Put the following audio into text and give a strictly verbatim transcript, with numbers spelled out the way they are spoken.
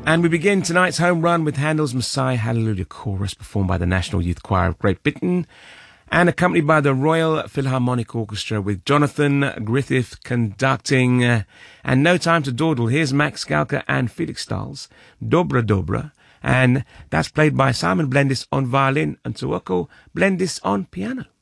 And we begin tonight's home run with Handel's Messiah Hallelujah Chorus, performed by the National Youth Choir of Great Britain and accompanied by the Royal Philharmonic Orchestra with Jonathan Griffith conducting. Uh, and No Time to Dawdle. Here's Max Galka and Felix Stahls, Dobra Dobra, and that's played by Simon Blendis on violin and Tuoko Blendis on piano.